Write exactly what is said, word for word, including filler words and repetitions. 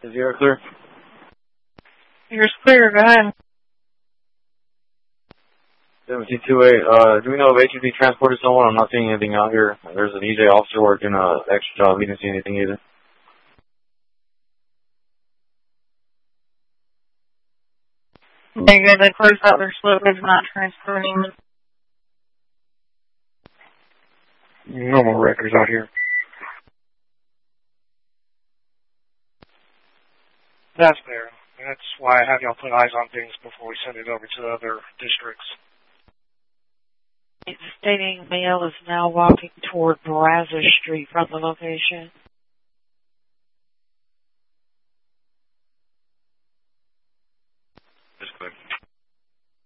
Is the air clear? Air's clear, go ahead. seventeen two eight, uh, do we know if H E B transported someone? I'm not seeing anything out here. There's an E J officer working an extra job. He didn't see anything either. They good, they closed out their slip, it's not transporting them. No more records out here. That's fair. That's why I have y'all put eyes on things before we send it over to the other districts. It's stating male is now walking toward Brazos Street from the location.